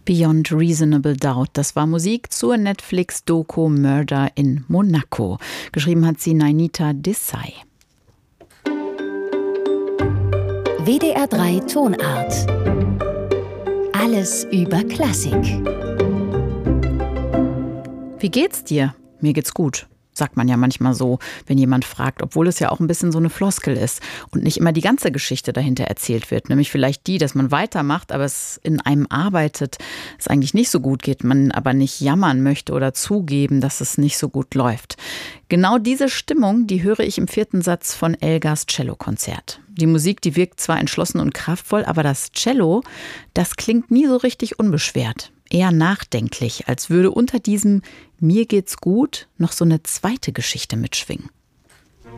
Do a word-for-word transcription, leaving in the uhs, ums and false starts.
Beyond Reasonable Doubt. Das war Musik zur Netflix-Doku Murder in Monaco. Geschrieben hat sie Nainita Desai. W D R drei Tonart. Alles über Klassik. Wie geht's dir? Mir geht's gut. Sagt man ja manchmal so, wenn jemand fragt, obwohl es ja auch ein bisschen so eine Floskel ist und nicht immer die ganze Geschichte dahinter erzählt wird. Nämlich vielleicht die, dass man weitermacht, aber es in einem arbeitet, es eigentlich nicht so gut geht, man aber nicht jammern möchte oder zugeben, dass es nicht so gut läuft. Genau diese Stimmung, die höre ich im vierten Satz von Elgars Cellokonzert. Die Musik, die wirkt zwar entschlossen und kraftvoll, aber das Cello, das klingt nie so richtig unbeschwert. Eher nachdenklich, als würde unter diesem „Mir geht's gut“ noch so eine zweite Geschichte mitschwingen.